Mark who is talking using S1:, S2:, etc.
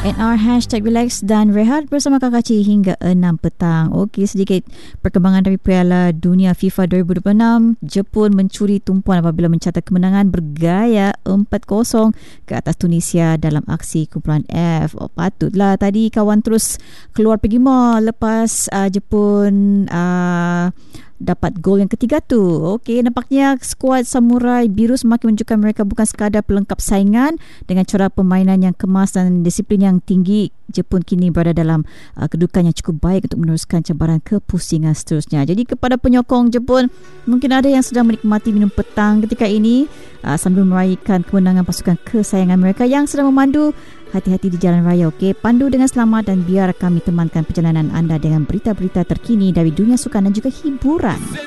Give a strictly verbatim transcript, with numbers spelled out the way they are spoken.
S1: N R hashtag relax dan rehat bersama Kakak Cik hingga enam petang. Okey, sedikit perkembangan dari Piala Dunia FIFA dua ribu dua puluh enam. Jepun mencuri tumpuan apabila mencatat kemenangan bergaya empat kosong ke atas Tunisia dalam aksi kumpulan F. Oh, patutlah tadi kawan terus keluar pergi mall lepas uh, Jepun uh, dapat gol yang ketiga tu. Okey, nampaknya skuad Samurai Biru semakin menunjukkan mereka bukan sekadar pelengkap saingan dengan cara permainan yang kemas dan disiplin yang tinggi. Jepun kini berada dalam uh, kedudukan yang cukup baik untuk meneruskan cabaran kepusingan seterusnya. Jadi kepada penyokong Jepun, mungkin ada yang sedang menikmati minum petang ketika ini uh, sambil meraihkan kemenangan pasukan kesayangan mereka yang sedang memandu. Hati-hati di jalan raya, okey? Pandu dengan selamat dan biar kami temankan perjalanan anda dengan berita-berita terkini dari dunia sukan dan juga hiburan.